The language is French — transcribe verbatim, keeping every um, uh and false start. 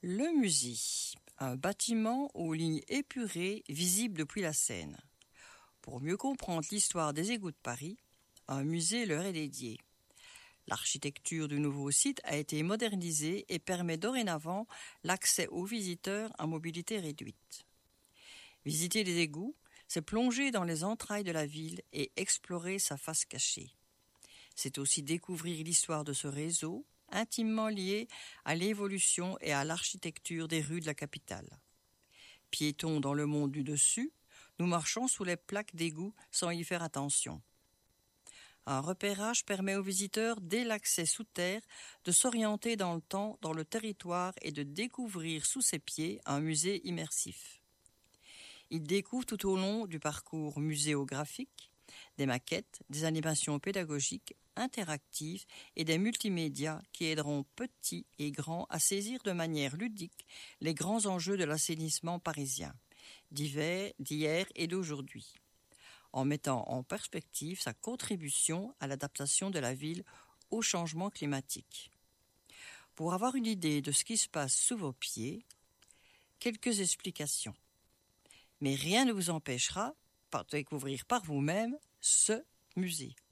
Le musée, un bâtiment aux lignes épurées visibles depuis la Seine. Pour mieux comprendre l'histoire des égouts de Paris, un musée leur est dédié. L'architecture du nouveau site a été modernisée et permet dorénavant l'accès aux visiteurs à mobilité réduite. Visiter les égouts, c'est plonger dans les entrailles de la ville et explorer sa face cachée. C'est aussi découvrir l'histoire de ce réseau, intimement lié à l'évolution et à l'architecture des rues de la capitale. Piétons dans le monde du dessus, nous marchons sous les plaques d'égout sans y faire attention. Un repérage permet aux visiteurs, dès l'accès sous terre, de s'orienter dans le temps, dans le territoire et de découvrir sous ses pieds un musée immersif. Ils découvrent tout au long du parcours muséographique des maquettes, des animations pédagogiques, interactives et des multimédias qui aideront petits et grands à saisir de manière ludique les grands enjeux de l'assainissement parisien, d'hiver, d'hier et d'aujourd'hui, en mettant en perspective sa contribution à l'adaptation de la ville au changement climatique. Pour avoir une idée de ce qui se passe sous vos pieds, quelques explications. Mais rien ne vous empêchera de découvrir par vous-même ce musée.